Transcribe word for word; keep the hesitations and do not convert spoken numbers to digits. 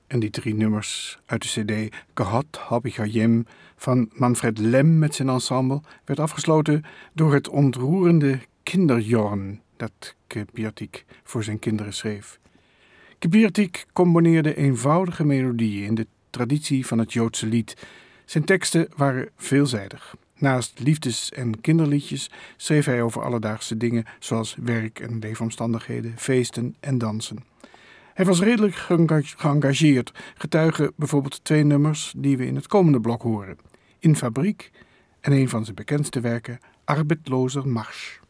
En die drie nummers uit de cd Gehad hab ich Hayem van Manfred Lem met zijn ensemble werd afgesloten door het ontroerende Kinderjorn dat Kibiertik voor zijn kinderen schreef. Kibiertik componeerde eenvoudige melodieën in de traditie van het Joodse lied. Zijn teksten waren veelzijdig. Naast liefdes- en kinderliedjes schreef hij over alledaagse dingen zoals werk en leefomstandigheden, feesten en dansen. Hij was redelijk geëngageerd, getuigen bijvoorbeeld twee nummers die we in het komende blok horen. In Fabriek en een van zijn bekendste werken, Arbeitsloser Marsch.